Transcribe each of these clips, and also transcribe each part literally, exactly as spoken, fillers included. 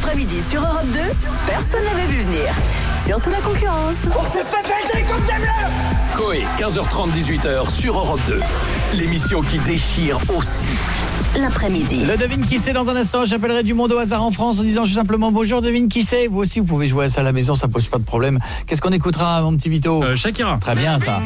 l'après-midi sur Europe deux, personne n'avait vu venir. Surtout la concurrence. On s'est fait baiser comme des bleus. Coé, quinze heures trente, dix-huit heures sur Europe deux. L'émission qui déchire aussi. L'après-midi. Le devine qui c'est dans un instant. J'appellerai du monde au hasard en France en disant tout simplement bonjour, devine qui c'est. Vous aussi, vous pouvez jouer à ça à la maison, ça pose pas de problème. Qu'est-ce qu'on écoutera, mon petit Vito? euh, Shakira. Très bien, ça.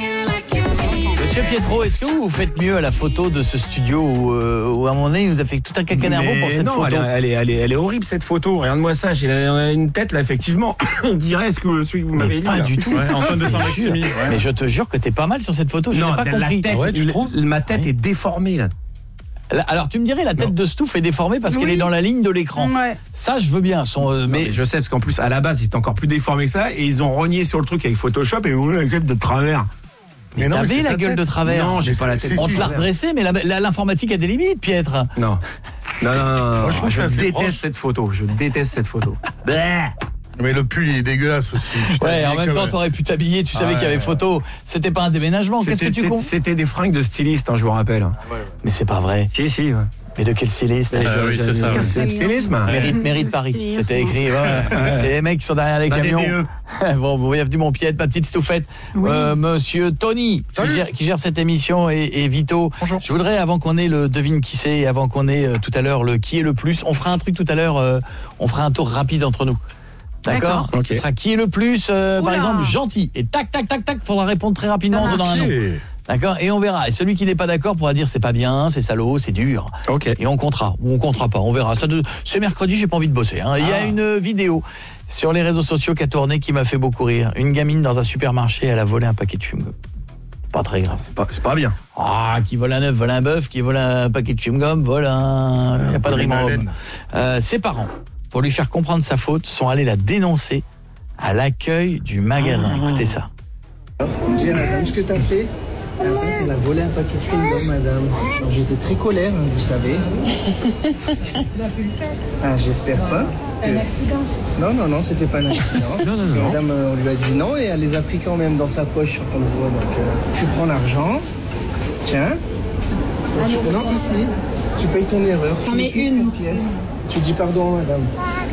Monsieur Pietro, est-ce que vous vous faites mieux à la photo de ce studio où, euh, où à un moment donné, il nous a fait tout un cacanerveau pour cette non, photo? elle, elle, est, elle, est, elle est horrible cette photo. Regarde-moi ça, j'ai une tête là, effectivement. On dirait ce que celui que vous m'avez dit. Pas là. du tout. Ouais, Antoine de Saint-Maximi. Ouais. Mais je te jure que t'es pas mal sur cette photo. Je non, n'ai pas la compris. tête, Ah ouais, tu le- trouves ma tête Ouais. est déformée là. Alors tu me dirais la tête Non. de Stouff est déformée parce Oui. qu'elle est dans la ligne de l'écran. Ouais. Ça je veux bien. Son, euh, Mais, mais mais je sais parce qu'en plus à la base il était encore plus déformé que ça et ils ont rogné sur le truc avec Photoshop et ils ont mis la tête de travers. mais non, mais t'avais c'est la ta gueule tête. de travers. Non, j'ai Mais pas la c'est- tête. si, On si. te l'a redressé, mais la- la- l'informatique a des limites, Pietre. Non. Non, non, non, non, Moi, je trouve je ça assez déteste proche. cette photo. Je déteste cette photo. Bleh. Mais le pull il est dégueulasse aussi. Putain, Ouais, il en est même comme- temps, t'aurais pu t'habiller, tu savais Ah qu'il y avait ouais. photo. C'était pas un déménagement. Qu'est-ce que C'était tu c'était- comptes? c'était des fringues de styliste, hein, je vous rappelle. Mais c'est pas vrai. Si, si. Ouais. Mais de quel styliste? Euh, oui, c'est ça, C'est ouais. c'est le stylisme. Mérite, mérite Paris. C'était écrit. Ouais. C'est les mecs qui sont derrière les Bah, camions. D D E. Bon, bon, bienvenue mon Piette, ma petite Stouffette. Oui. Euh, Monsieur Tony, qui Salut. gère, qui gère cette émission, et, et Vito. Bonjour. Je voudrais, avant qu'on ait le devine qui c'est, et avant qu'on ait euh, tout à l'heure le qui est le plus, on fera un truc tout à l'heure. euh, on fera un tour rapide entre nous. D'accord. D'accord. Ce sera qui est le plus, euh, par Oula. exemple, gentil. Et tac, tac, tac, tac, faudra répondre très rapidement en Ça donnant un nom. Ok. D'accord. Et on verra. Et celui qui n'est pas d'accord pourra dire c'est pas bien, c'est salaud, c'est dur. Ok. Et on comptera ou on comptera pas, on verra. Ça, de- c'est mercredi, j'ai pas envie de bosser. Hein. Il y a Ah. une vidéo sur les réseaux sociaux qui a tourné qui m'a fait beaucoup rire. Une gamine dans un supermarché, elle a volé un paquet de chewing-gum. Pas très grave. C'est pas, c'est pas bien. Ah, qui vole un œuf, vole un bœuf, qui vole un paquet de chewing-gum, vole un... Il n'y a pas de rime en homme. Euh, Ses parents, pour lui faire comprendre sa faute, sont allés la dénoncer à l'accueil du magasin. Écoutez ça. Dis à madame ce que t'as fait. Elle a volé un paquet de chewing-gum, madame. Alors, j'étais très colère, hein, vous savez. Ah, j'espère pas. que- Non, non, non, c'était pas un accident. Non, non, Parce que non. madame, euh, on lui a dit non et elle les a pris quand même dans sa poche, sur qu'on le voit. Donc, euh, tu prends l'argent. Tiens. Tu- non, ici. Tu payes ton erreur. Tu mets mets une. pièce. Tu dis pardon, madame.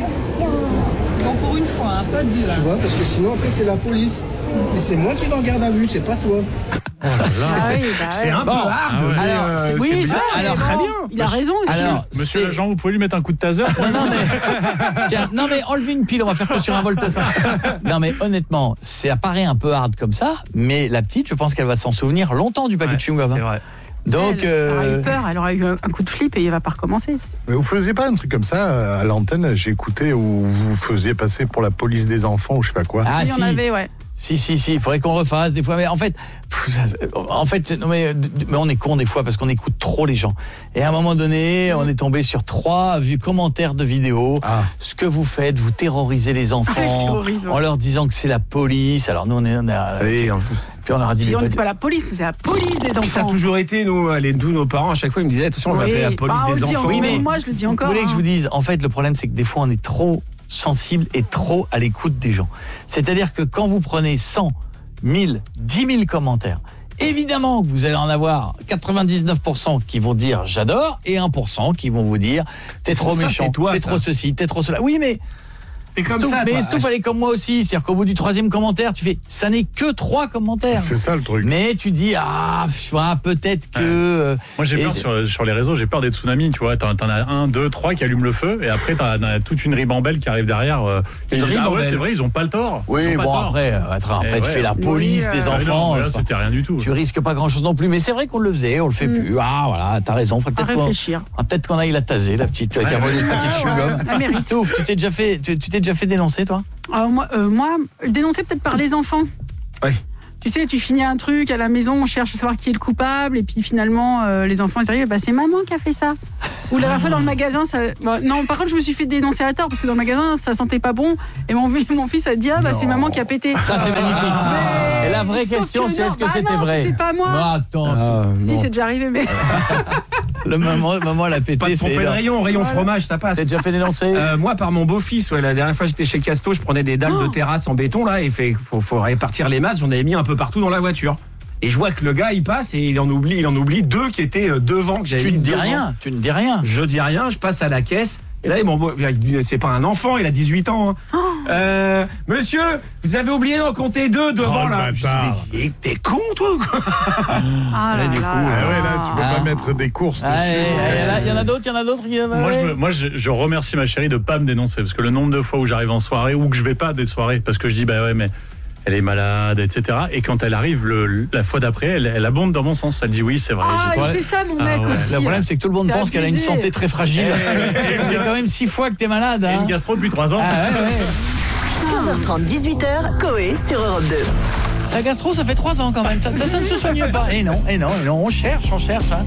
Bon, pour une fois, un peu deux. Tu vois, parce que sinon, après, c'est la police. Et c'est moi qui vais en garde à vue, c'est pas toi. Ah oui, bah C'est un peu Bon. hard. Ah ouais. mais, Alors, euh, c'est- oui, c'est ça- bien. alors, très bien. Il a raison aussi. Alors, Monsieur c'est- l'agent, vous pouvez lui mettre un coup de taser? Non, non, mais... Tiens, non mais enlevez une pile, on va faire que sur un volt ça. Non mais honnêtement, ça paraît un peu hard comme ça, mais la petite, je pense qu'elle va s'en souvenir longtemps du paquet de chewing-gum. C'est hein. vrai. Donc, Elle aura euh, eu peur, elle aura eu un coup de flip et il va pas recommencer. Mais vous faisiez pas un truc comme ça à l'antenne? J'ai écouté où vous faisiez passer pour la police des enfants ou je sais pas quoi. ah il y si, en avait, ouais. si, si, si, il faudrait qu'on refasse des fois. Mais en fait, pff, ça, en fait, non mais, mais on est con des fois parce qu'on écoute trop les gens. Et à un moment donné, on est tombé sur trois vues commentaires de vidéos. Ah. Ce que vous faites, vous terrorisez les Ah, enfants les terrorise, ouais. en leur disant que c'est la police. Alors nous, on est, on est Oui, en plus. puis on leur a dit. Puis on mais- n'était pas la police, c'est la police des enfants. Puis ça a toujours été, nous, les, tous nos parents, à chaque fois, ils me disaient attention, je vais Oui. appeler la police Bah, on des le dit enfants. encore, Oui, mais- moi je le dis encore. Vous voulez que je vous hein. dise, en fait, le problème, c'est que des fois, on est trop sensible et trop à l'écoute des gens. C'est-à-dire que quand vous prenez cent, mille, dix mille commentaires, évidemment que vous allez en avoir quatre-vingt-dix-neuf pour cent qui vont dire j'adore et un pour cent qui vont vous dire t'es trop Ça, méchant, c'est toi, t'es ça. trop ceci, t'es trop cela. Oui, mais C'est comme Stouff, ça, mais toi. Stouff, elle est comme moi aussi. C'est-à-dire qu'au bout du troisième commentaire, tu fais ça n'est que trois commentaires. C'est ça le truc. Mais tu dis ah, pff, ah, peut-être que euh, Moi j'ai et peur c'est- sur, sur les réseaux, j'ai peur des tsunamis, tu vois, t'en, t'en as un, deux, trois qui allument le feu et après t'en as toute une ribambelle qui arrive derrière. euh, Une ils disent, ah ouais, ribambelle. c'est vrai, ils ont pas le tort. Ils oui, ont pas bon tort. après, euh, attends, après Eh tu ouais. fais la police Oui, des euh, Ah, mais non, enfants. mais là, c'est pas- c'était rien du tout. Tu risques pas grand chose non plus, mais c'est vrai qu'on le faisait, on le fait plus. Ah voilà, t'as raison, faudrait À peut-être qu'on, réfléchir. ah, peut-être qu'on aille la taser, la petite euh, qui a volé le paquet de chewing-gum. Elle mérite. Stouff, tu t'es déjà fait, tu, tu t'es déjà fait dénoncer toi? Alors, moi, euh, moi, dénoncé peut-être par les enfants. Ouais. Tu sais, tu finis un truc à la maison, on cherche à savoir qui est le coupable, et puis finalement, euh, les enfants, ils arrivent, bah, c'est maman qui a fait ça. Ou la dernière fois dans le magasin, ça. Bon, non, par contre, je me suis fait dénoncer à tort, parce que dans le magasin, ça sentait pas bon, et mon, mon fils a dit, ah, bah, c'est maman qui a pété. Ça c'est magnifique. Mais- Et la vraie sauf question, que c'est non, est-ce que bah c'était non, vrai? C'était pas moi. Non, attends, Ah, Si, non. c'est déjà arrivé, mais. le maman, maman l'a pété. Pas de c'est pomper le là. rayon, rayon fromage, ça passe. T'es déjà fait dénoncer? Euh, moi, par mon beau-fils, ouais, la dernière fois j'étais chez Casto, je prenais des dalles Oh. de terrasse en béton là, et fait, faut, faut répartir les masses. J'en avais mis un peu partout dans la voiture. Et je vois que le gars, il passe et il en oublie, il en oublie deux qui étaient euh, devant que j'avais Tu mis ne dis devant. rien, tu ne dis rien. Je dis rien, je passe à la caisse Et là, bon, c'est pas un enfant, il a dix-huit ans. Hein. Oh. Euh, monsieur, vous avez oublié d'en compter deux devant Oh, là. le Je bâtard. me dis, t'es con toi ou quoi? Ah là du coup, là Ah là ouais, là, tu peux Ah. pas mettre des courses Ah, dessus. et- et là, il y en a d'autres, il y en a d'autres. qui- Moi, ouais. je, me- moi je, je remercie ma chérie de pas me dénoncer parce que le nombre de fois où j'arrive en soirée ou que je vais pas à des soirées parce que je dis bah ouais mais elle est malade, et cetera. Et quand elle arrive le, la fois d'après, elle, elle abonde dans mon sens. Elle dit oui, c'est vrai. Ah, j'ai- il fait ça, mon Ah mec ouais. aussi. Le problème, c'est que tout le monde C'est pense qu'elle a une abusé. santé très fragile. Eh, Ça fait quand même six fois que t'es malade. Et Hein. une gastro depuis trois ans. Ah, ouais, ouais. seize heures trente, dix-huit heures, Coé sur Europe deux. Sa gastro, ça fait trois ans quand même. Ça, ça, ça ne se soigne pas. Et non, et non, et non. On cherche, on cherche. Hein.